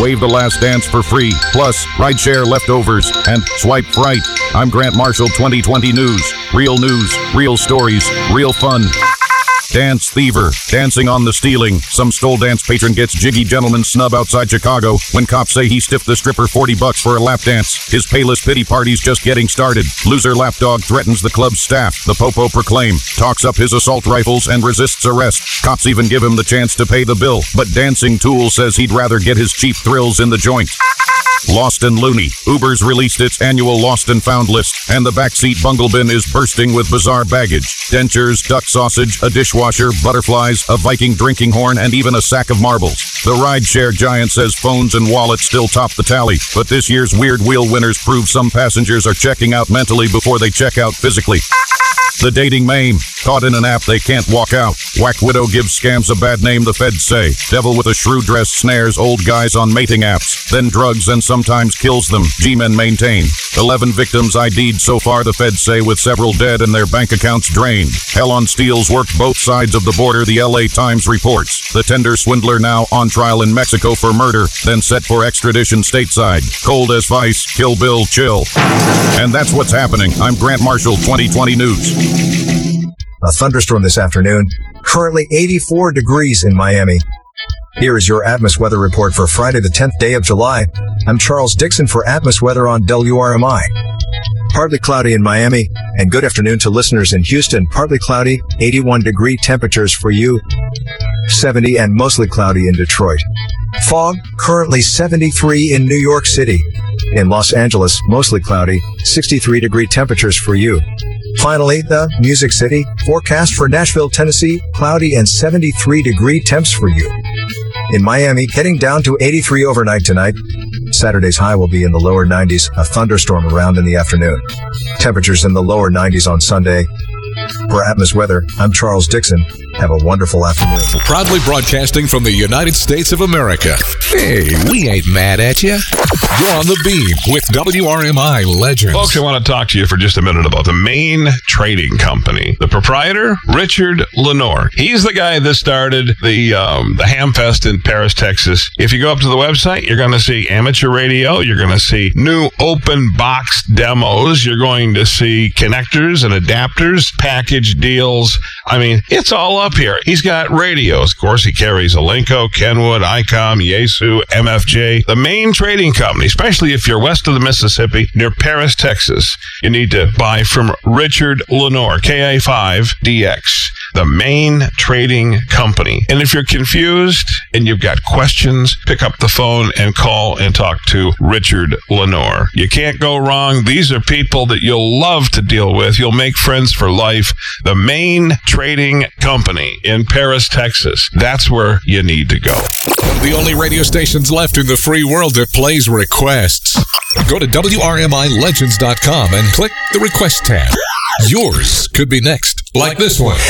Wave the last dance for free, plus rideshare leftovers, and swipe right. I'm Grant Marshall, 2020 News. Real news, real stories, real fun. Dance Thiever, dancing on the stealing. Some stole dance patron gets jiggy gentleman snub outside Chicago when cops say he stiffed the stripper $40 for a lap dance. His Payless pity party's just getting started. Loser lapdog threatens the club's staff. The popo proclaim, talks up his assault rifles and resists arrest. Cops even give him the chance to pay the bill, but Dancing Tool says he'd rather get his cheap thrills in the joint. Lost and Loony. Uber's released its annual Lost and Found list, and the backseat bungle bin is bursting with bizarre baggage. Dentures, duck sausage, a dishwasher, butterflies, a Viking drinking horn, and even a sack of marbles. The rideshare giant says phones and wallets still top the tally, but this year's Weird Wheel winners prove some passengers are checking out mentally before they check out physically. The dating mame. Caught in an app they can't walk out. Whack widow gives scams a bad name, the feds say. Devil with a shrew dress snares old guys on mating apps, then drugs and sometimes kills them, G-men maintain. 11 victims ID'd so far, the feds say, with several dead and their bank accounts drained. Hell on Steels worked both sides of the border, the LA Times reports. The tender swindler now on trial in Mexico for murder, then set for extradition stateside. Cold as Vice, Kill Bill, chill. And that's what's happening. I'm Grant Marshall, 2020 News. A thunderstorm this afternoon. Currently 84 degrees in Miami. Here is your Atmos weather report for Friday, the 10th day of July. I'm Charles Dixon for Atmos weather on WRMI. Partly cloudy in Miami, and good afternoon to listeners in Houston. Partly cloudy, 81-degree temperatures for you. 70 and mostly cloudy in Detroit. Fog, currently 73 in New York City. In Los Angeles, mostly cloudy, 63-degree temperatures for you. Finally, the Music City, forecast for Nashville, Tennessee, cloudy and 73-degree temps for you. In Miami, getting down to 83 overnight tonight. Saturday's high will be in the lower 90s, a thunderstorm around in the afternoon. Temperatures in the lower 90s on Sunday. For Atmos Weather, I'm Charles Dixon. Have a wonderful afternoon. Proudly broadcasting from the United States of America. Hey, we ain't mad at you. You're on the beam with WRMI Legends. Folks, I want to talk to you for just a minute about the Maine Trading Company. The proprietor, Richard Lenore. He's the guy that started the Hamfest in Paris, Texas. If you go up to the website, you're going to see amateur radio. You're going to see new open box demos. You're going to see connectors and adapters, package deals. I mean, it's all up here. He's got radios. Of course, he carries Alinco, Kenwood, ICOM, Yaesu, MFJ. The Maine Trading Company, especially if you're west of the Mississippi, near Paris, Texas, you need to buy from Richard Lenore, KA5DX. The Maine Trading Company. And if you're confused and you've got questions, pick up the phone and call and talk to Richard Lenore. You can't go wrong. These are people that you'll love to deal with. You'll make friends for life. The Maine Trading Company in Paris, Texas. That's where you need to go. One of the only radio stations left in the free world that plays requests. Go to WRMILegends.com and click the request tab. Yours could be next, like this one.